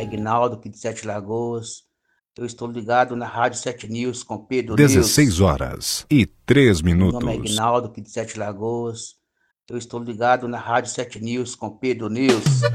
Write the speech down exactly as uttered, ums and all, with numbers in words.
nome é Ignaldo, aqui de Sete Lagoas. Eu estou ligado na Rádio Sete News com Pedro dezesseis News. horas e três Meu nome é minutos. Ignaldo, aqui de Sete Lagoas. Eu estou ligado na Rádio Sete News com Pedro News.